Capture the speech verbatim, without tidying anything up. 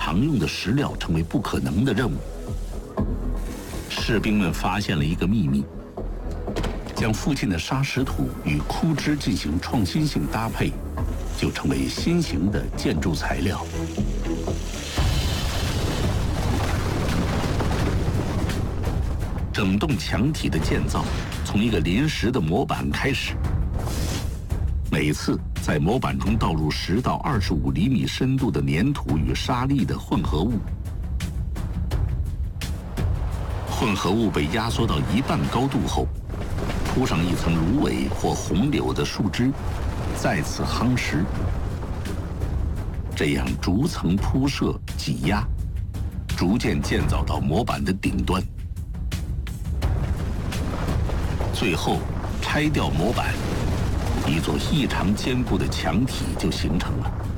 常用的石料成为不可能的任务。士兵们发现了一个秘密：将附近的沙石土与枯枝进行创新性搭配，就成为新型的建筑材料。整栋墙体的建造从一个临时的模板开始，每次在模板中倒入十到二十五厘米深度的粘土与沙粒的混合物。混合物被压缩到一半高度后，铺上一层芦苇或红柳的树枝，再次夯实，这样逐层铺设挤压，逐渐建造到模板的顶端。最后拆掉模板，一座异常坚固的墙体就形成了。